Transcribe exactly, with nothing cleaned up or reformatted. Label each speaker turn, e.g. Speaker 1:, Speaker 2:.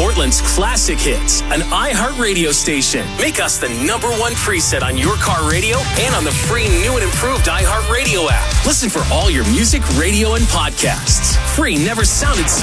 Speaker 1: Portland's classic hits, an iHeartRadio station. Make us the number one preset on your car radio and on the free new and improved iHeartRadio app. Listen for all your music, radio, and podcasts. Free never sounded so